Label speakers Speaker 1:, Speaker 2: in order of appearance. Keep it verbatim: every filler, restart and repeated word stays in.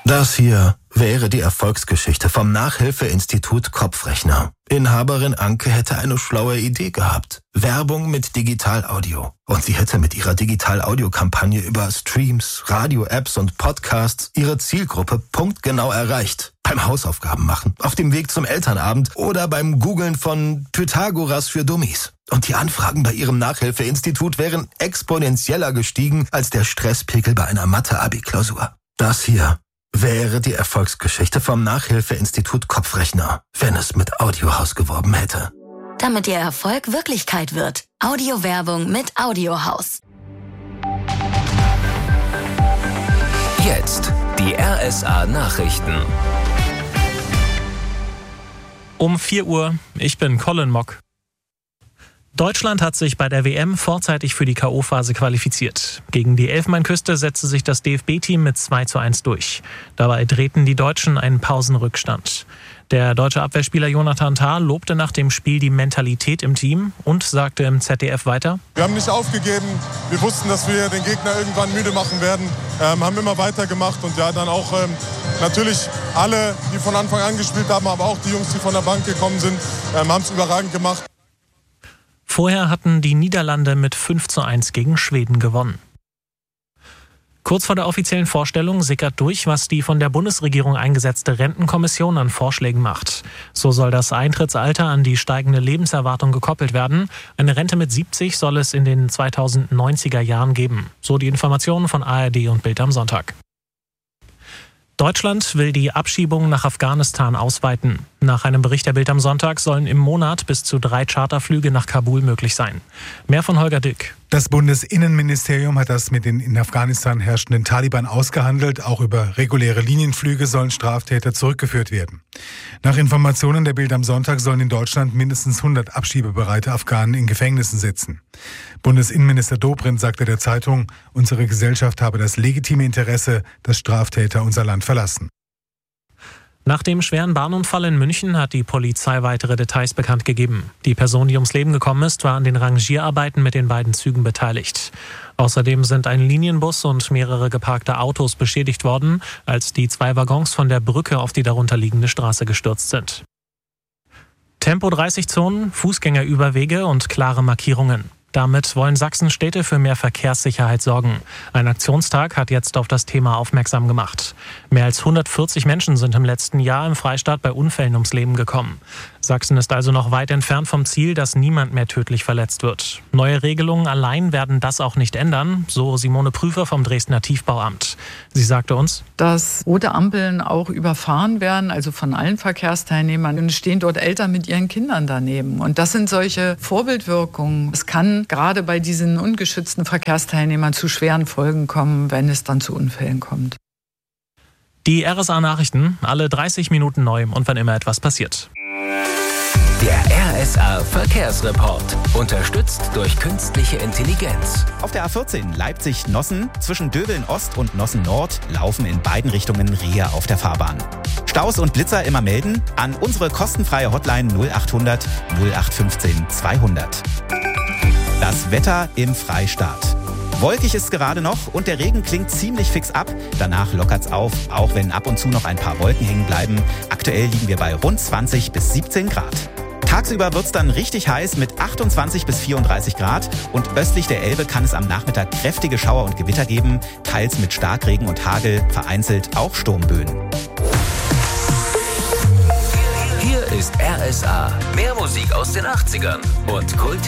Speaker 1: Das hier wäre die Erfolgsgeschichte vom Nachhilfeinstitut Kopfrechner. Inhaberin Anke hätte eine schlaue Idee gehabt. Werbung mit Digital-Audio. Und sie hätte mit ihrer Digital-Audio-Kampagne über Streams, Radio-Apps und Podcasts ihre Zielgruppe punktgenau erreicht. Beim Hausaufgaben machen, auf dem Weg zum Elternabend oder beim Googlen von Pythagoras für Dummies. Und die Anfragen bei ihrem Nachhilfeinstitut wären exponentieller gestiegen als der Stresspegel bei einer Mathe-Abi-Klausur. Das hier wäre die Erfolgsgeschichte vom Nachhilfeinstitut Kopfrechner, wenn es mit Audiohaus geworben hätte.
Speaker 2: Damit Ihr Erfolg Wirklichkeit wird. Audiowerbung mit Audiohaus.
Speaker 3: Jetzt die R S A-Nachrichten.
Speaker 4: Um vier Uhr, ich bin Colin Mock. Deutschland hat sich bei der W M vorzeitig für die K O-Phase qualifiziert. Gegen die Elfenbeinküste setzte sich das D F B-Team mit zwei zu eins durch. Dabei drehten die Deutschen einen Pausenrückstand. Der deutsche Abwehrspieler Jonathan Tah lobte nach dem Spiel die Mentalität im Team und sagte im Z D F weiter:
Speaker 5: Wir haben nicht aufgegeben. Wir wussten, dass wir den Gegner irgendwann müde machen werden. Ähm, haben immer weitergemacht und ja, dann auch ähm, natürlich alle, die von Anfang an gespielt haben, aber auch die Jungs, die von der Bank gekommen sind, ähm, haben es überragend gemacht.
Speaker 4: Vorher hatten die Niederlande mit fünf zu eins gegen Schweden gewonnen. Kurz vor der offiziellen Vorstellung sickert durch, was die von der Bundesregierung eingesetzte Rentenkommission an Vorschlägen macht. So soll das Eintrittsalter an die steigende Lebenserwartung gekoppelt werden. Eine Rente mit siebzig soll es in den zweitausendneunziger Jahren geben. So die Informationen von A R D und Bild am Sonntag. Deutschland will die Abschiebung nach Afghanistan ausweiten. Nach einem Bericht der Bild am Sonntag sollen im Monat bis zu drei Charterflüge nach Kabul möglich sein. Mehr von Holger Dick.
Speaker 6: Das Bundesinnenministerium hat das mit den in Afghanistan herrschenden Taliban ausgehandelt. Auch über reguläre Linienflüge sollen Straftäter zurückgeführt werden. Nach Informationen der Bild am Sonntag sollen in Deutschland mindestens hundert abschiebebereite Afghanen in Gefängnissen sitzen. Bundesinnenminister Dobrindt sagte der Zeitung, unsere Gesellschaft habe das legitime Interesse, dass Straftäter unser Land verlassen.
Speaker 4: Nach dem schweren Bahnunfall in München hat die Polizei weitere Details bekannt gegeben. Die Person, die ums Leben gekommen ist, war an den Rangierarbeiten mit den beiden Zügen beteiligt. Außerdem sind ein Linienbus und mehrere geparkte Autos beschädigt worden, als die zwei Waggons von der Brücke auf die darunterliegende Straße gestürzt sind. Tempo dreißig Zonen, Fußgängerüberwege und klare Markierungen. Damit wollen Sachsen Städte für mehr Verkehrssicherheit sorgen. Ein Aktionstag hat jetzt auf das Thema aufmerksam gemacht. Mehr als hundertvierzig Menschen sind im letzten Jahr im Freistaat bei Unfällen ums Leben gekommen. Sachsen ist also noch weit entfernt vom Ziel, dass niemand mehr tödlich verletzt wird. Neue Regelungen allein werden das auch nicht ändern, so Simone Prüfer vom Dresdner Tiefbauamt. Sie sagte uns,
Speaker 7: dass rote Ampeln auch überfahren werden, also von allen Verkehrsteilnehmern. Und es stehen dort Eltern mit ihren Kindern daneben. Und das sind solche Vorbildwirkungen. Es kann gerade bei diesen ungeschützten Verkehrsteilnehmern zu schweren Folgen kommen, wenn es dann zu Unfällen kommt.
Speaker 4: Die R S A-Nachrichten, alle dreißig Minuten neu und wann immer etwas passiert.
Speaker 3: Der R S A-Verkehrsreport. Unterstützt durch künstliche Intelligenz.
Speaker 8: Auf der A vierzehn Leipzig-Nossen zwischen Döbeln Ost und Nossen Nord laufen in beiden Richtungen Rehe auf der Fahrbahn. Staus und Blitzer immer melden an unsere kostenfreie Hotline null achthundert null acht fünfzehn zweihundert. Das Wetter im Freistaat. Wolkig ist gerade noch und der Regen klingt ziemlich fix ab. Danach lockert's auf, auch wenn ab und zu noch ein paar Wolken hängen bleiben. Aktuell liegen wir bei rund zwanzig bis siebzehn Grad. Tagsüber wird's dann richtig heiß mit achtundzwanzig bis vierunddreißig Grad und östlich der Elbe kann es am Nachmittag kräftige Schauer und Gewitter geben, teils mit Starkregen und Hagel, vereinzelt auch Sturmböen.
Speaker 3: Hier ist R S A. Mehr Musik aus den achtzigern und Kult.